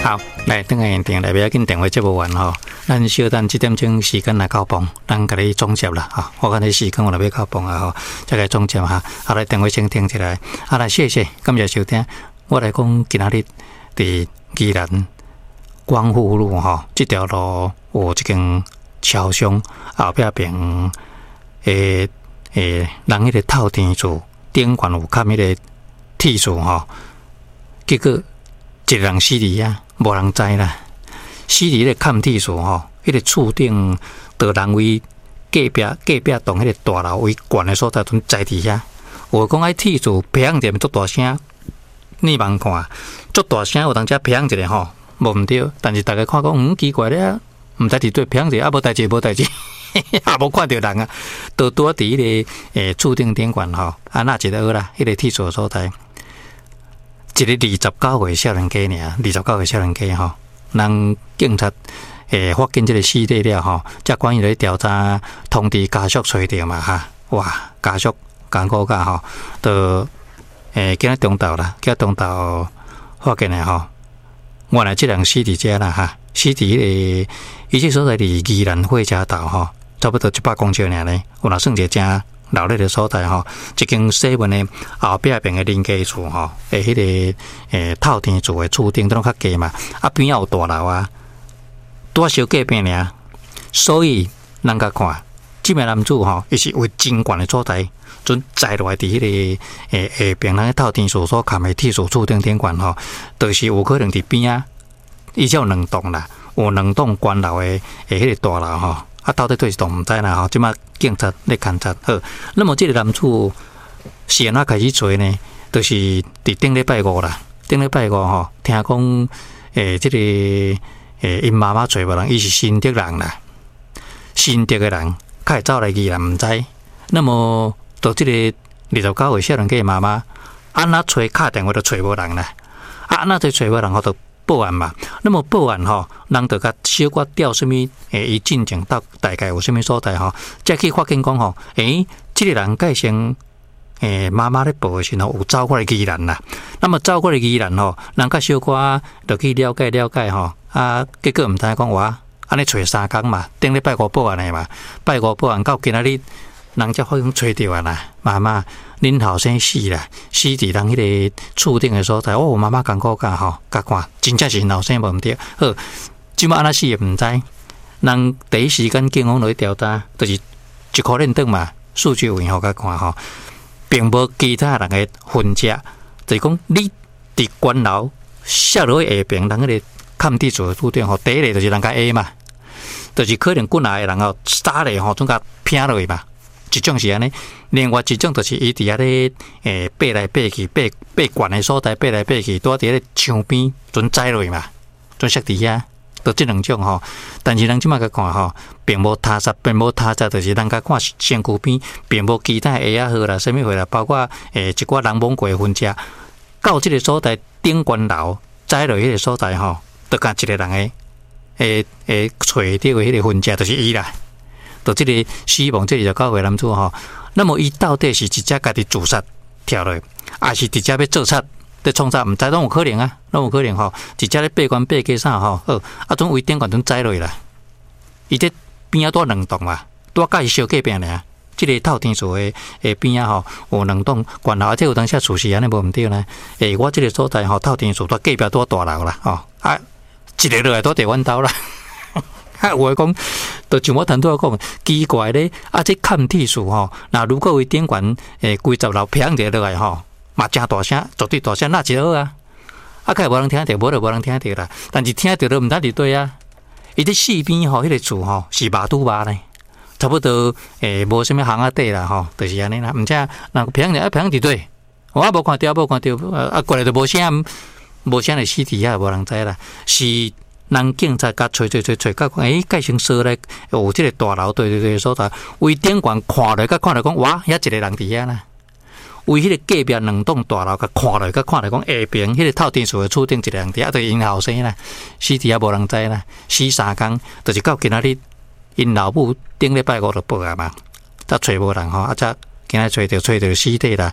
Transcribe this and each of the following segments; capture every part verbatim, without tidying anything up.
好，来等下现场来，不要紧，电话接不完吼。咱小等这点钟时间来到磅，咱给你总结啦哈。我看你时间我来要到磅啊吼，再来总结哈。好来，电话先听起来。好来，谢谢，感谢收听。我来讲今仔日伫宜兰光复路吼，这条路有一间超商后壁边诶诶，人迄个透天厝顶悬有盖迄个铁柱吼，结果一个人死伫啊。无人知啦，死伫迄个砍铁树吼，迄个厝顶就人为隔壁隔壁栋迄个大楼为悬的所在，准栽伫遐。我讲迄铁树砰一下足大声，你茫看，足大声有当遮砰一下吼，无毋对。但是大家看讲，嗯，奇怪咧，毋知伫对砰一下，啊无代志，无代志，也无看到人啊，都拄伫迄个诶厝顶顶悬吼，啊那一个好啦，迄个铁树所在。一个二十九岁少年家尔，二十九岁少年家吼，人警察诶发现这个尸体了吼，才关于咧调查，通知家属找着嘛哈，哇，家属艰苦甲吼，都诶今仔中昼啦，今仔中昼发现诶吼，原来这人死伫遮啦哈，死伫迄个伊这所在伫宜兰火车道吼，差不多一百公尺尔咧，有若算一个正闹热的所在吼，一间西门的后壁边的邻居厝吼，诶，迄个诶透天厝的厝顶都较低嘛，啊边仔有大楼啊，拄啊小隔壁尔，所以人家看，这名男子吼，伊是为真悬的所在，准栽落来伫迄个诶下边咱透天厝所盖的铁树厝顶顶悬吼，就是有可能伫边啊，伊只有两栋啦，有两栋关楼的诶迄个大楼吼。啊，到底对是都唔知啦吼，即马警察咧勘察好。那么这个男子是安怎开始做呢？就是伫顶礼拜五啦，顶礼拜五吼，听讲诶，这个诶，因妈妈找无人，伊是新竹人啦，新竹的人，较会走来宜兰唔知。那么到这个二十九岁少年家的妈妈，安那找敲电话都找无人啦，啊，安那就找无人，吼就报案嘛。那么报案吼，人就甲小可调什么？诶，伊进前到大概有什么所在吼？再去发现讲吼，诶，这个人介先诶妈妈咧报的时候有走过来宜兰啦。那么走过来宜兰吼，人甲小可就去了解了解吼，啊，结果毋知讲哇，安尼找三工嘛，顶礼拜五报案的嘛，拜五报案到今仔日，人才发现找着啊啦，妈妈。恁后生死啦，死伫人迄个厝顶的所在。哦，妈妈艰苦甲吼，甲看，真正是后生无毋对。好，即摆安那死也毋知。人第一时间警方落去调查，就是一颗认证嘛，数据有影甲看吼，并无其他人的痕迹，就是讲你伫关楼下落去下边，人迄个看地厝的厝顶吼，第一个就是人家 A 嘛，就是可能滚来的人吼，打咧吼，总甲拼落去嘛。一种是安尼，另外一种就是伊伫遐咧，诶，爬来爬去，爬爬悬的所在，爬来爬去，拄伫咧墙边，准栽落去嘛，准摔伫遐，都这两种吼。但是人即马甲看吼，并无他杀，并无他杀，就是人家看身躯边，并无其他下啊号啦，什么货啦，包括诶一寡人摸过的痕迹，到即个所在顶悬楼栽落迄个所在吼，都甲一个人诶，诶诶，找到的迄个痕迹，就是伊啦。就这个死亡，这二十九岁男子吼，那么伊到底是直接家己自杀跳落去，还是直接要自杀在创杀？毋知拢有可能啊，拢有可能吼，直接咧爬关爬过啥吼，好，啊，总为顶悬准栽落去啦。伊这边仔多两栋嘛，多甲伊小隔壁咧，这个透天厝的诶边仔吼有两栋悬楼，而且有当时厝是安尼无毋对呢。诶，我这个所在吼透天厝，多隔壁多大楼啦，吼啊，一个落来多伫阮兜啦。啊，有诶讲，就像我头拄仔讲，奇怪咧，啊，这砍铁树吼，那如果为顶悬诶几十楼平着落来吼，嘛真大声，绝对大声，那就好啊。啊，该无人听着，无就无人听着啦。但是听着都毋得伫对啊。伊这四边吼，迄个厝吼是麻拄麻咧，差不多诶无啥物行啊底啦吼，就是安尼啦。毋则人平着啊平伫对，我无看到，无看到，啊过来就无声，无声就死伫遐，无人知啦，是。人警察甲找找找找，甲讲，诶，介成说咧，有即个大楼对对对所在，为顶悬看落，甲看落讲，哇，遐一个人伫遐啦。为迄个隔壁两栋大楼，甲看落，甲看落讲，下边迄个透天厝的厝顶一个人伫遐，就是因后生啦，死伫遐无人知啦，死三工，就是到今仔日，因老母顶礼拜五就报啊嘛，才找无人吼，啊，才今仔找着找着尸体啦，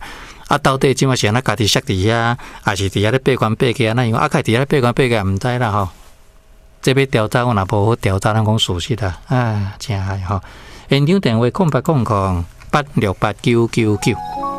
啊，到底即马是安那家己设伫遐，还是伫遐咧闭关闭起啊？那样啊，开伫遐咧闭关闭起毋知啦吼。这要调查我若无好调查，咱讲事实啦，啊，真害吼。现场电话空八空空八六八九九九。